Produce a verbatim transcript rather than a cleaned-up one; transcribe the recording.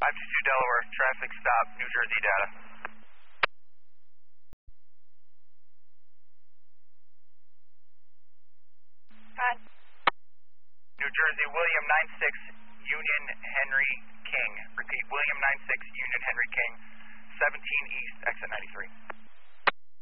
five two two Delaware, traffic stop, New Jersey data. Hi. New Jersey, William nine six Union Henry King. Repeat, William nine six Union Henry King, seventeen East, exit ninety-three.